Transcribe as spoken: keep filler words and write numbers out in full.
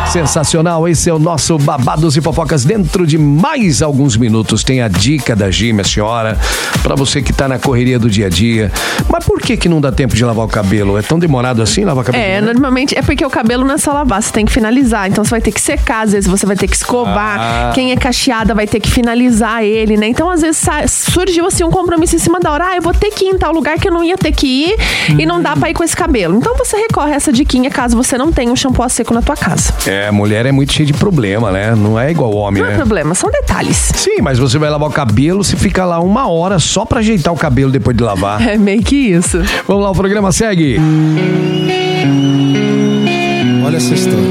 Sensacional, esse é o nosso Babados e Fofocas. Dentro de mais alguns minutos tem a dica da Gi, minha senhora, pra você que tá na correria do dia a dia. Mas por que que não dá tempo de lavar o cabelo? É tão demorado assim lavar o cabelo? É, né? Normalmente é porque o cabelo não é só lavar, você tem que finalizar. Então você vai ter que secar, às vezes você vai ter que escovar. Ah. Quem é cacheada vai ter que finalizar ele, né? Então às vezes surgiu assim um compromisso em cima da hora. Ah, eu vou ter que ir em tal lugar que eu não ia ter que ir hum. e não dá pra ir com esse cabelo. Então você recorre a essa diquinha caso você não tenha um shampoo a seco na tua casa. É, mulher é muito cheia de problema, né? Não é igual homem, não né? Não é problema, são detalhes. Sim, mas você vai lavar o cabelo, você fica lá uma hora só pra ajeitar o cabelo depois de lavar. É meio que isso. Vamos lá, o programa segue. Olha essa história.